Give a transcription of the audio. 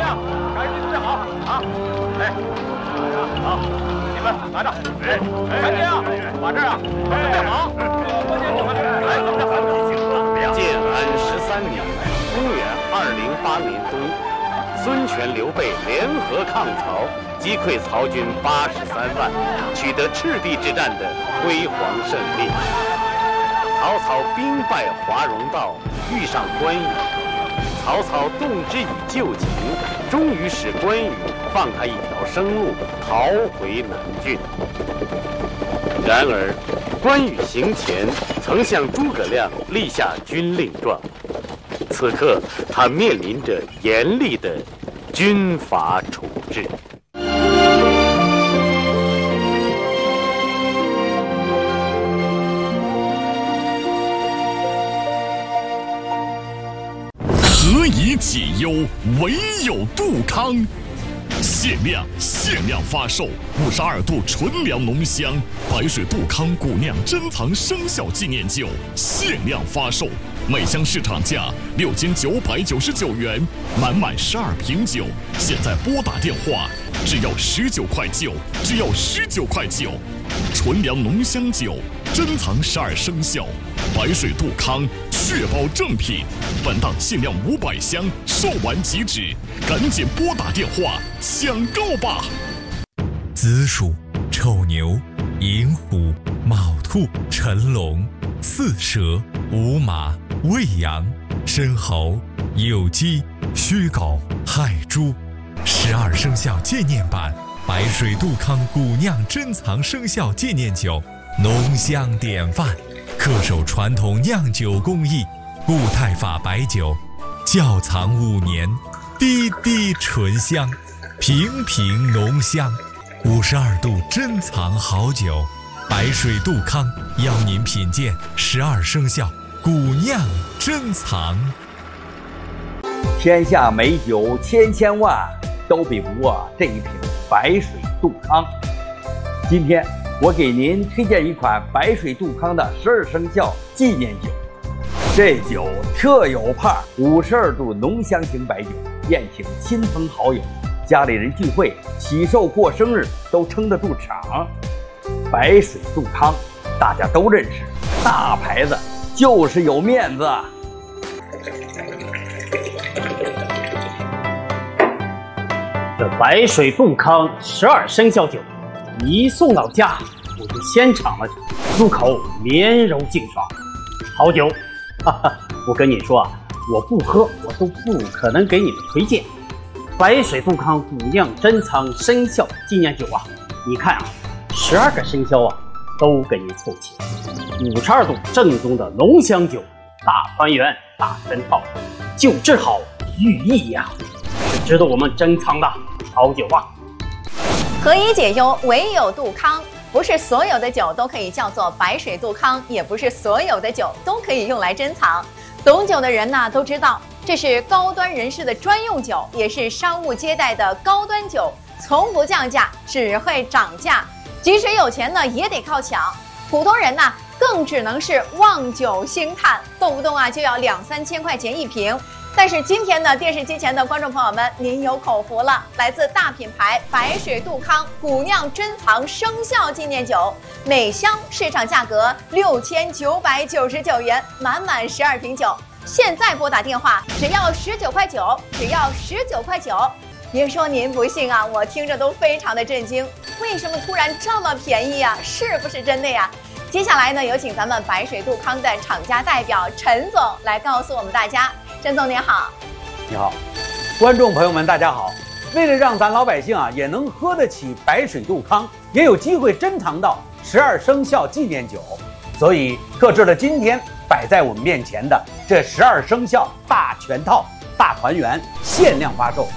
呀，赶紧治好啊！哎，好，你们拿着，赶紧啊，把这儿啊治好。关键你们来，咱们建安13年，公元208年冬，孙权、刘备联合抗曹，击溃曹军83万，取得赤壁之战的辉煌胜利。曹操兵败华容道，遇上关羽，曹操动之以旧情，终于使关羽放他一条生路，逃回南郡。然而，关羽行前曾向诸葛亮立下军令状，此刻他面临着严厉的军法处置。 何以解忧，唯有杜康。限量发售52度纯粮浓香白水杜康古酿珍藏生肖纪念酒，限量发售，每箱市场价6999元，满12瓶酒，现在拨打电话只要19块9，只要19块9。纯粮浓香酒，珍藏12生肖，白水杜康，确保正品。本档限量500箱，售完即止，赶紧拨打电话抢购吧！ 子鼠、丑牛、寅虎、卯兔、辰龙、巳蛇、午马、未羊、申猴、酉鸡、戌狗、亥猪，12生肖纪念版白水杜康古酿珍藏生肖纪念酒，浓香典范，恪守传统酿酒工艺，固态法白酒，窖藏5年，滴滴醇香，瓶瓶浓香，52度珍藏好酒，白水杜康邀您品鉴12生肖古酿珍藏。 天下美酒千万，都比不过这一瓶白水杜康。今天我给您推荐一款白水杜康的12生肖纪念酒。这酒特有派，52度浓香型白酒，宴请亲朋好友，家里人聚会、喜寿过生日都撑得住场。白水杜康大家都认识，大牌子就是有面子。 这白水杜康12生肖酒一送到家，我就先尝了，入口绵柔净爽，好酒。哈哈，我跟你说啊，我不喝我都不可能给你们推荐。白水杜康古酿珍藏生肖纪念酒啊，你看啊，12个生肖啊都给你凑齐，52度正宗的浓香酒，大团圆大全套，酒质好寓意呀，是值得我们珍藏的好酒啊。 何以解忧，唯有杜康。不是所有的酒都可以叫做白水杜康，也不是所有的酒都可以用来珍藏。懂酒的人呢都知道，这是高端人士的专用酒，也是商务接待的高端酒，从不降价，只会涨价。即使有钱呢，也得靠抢。普通人呢，更只能是望酒兴叹，动不动啊就要2-3千块钱一瓶。但是今天呢，电视机前的观众朋友们，您有口福了！来自大品牌白水杜康古酿珍藏生肖纪念酒，每箱市场价格6999元，满12瓶酒。现在拨打电话，只要19块9，只要19块9。别说您不信啊，我听着都非常的震惊。为什么突然这么便宜啊？是不是真的呀？接下来呢，有请咱们白水杜康的厂家代表陈总来告诉我们大家。陈总您好。 你好，观众朋友们大家好。为了让咱老百姓啊也能喝得起白水杜康，也有机会珍藏到12生肖纪念酒，所以特制了今天摆在我们面前的这12生肖大全套大团圆限量发售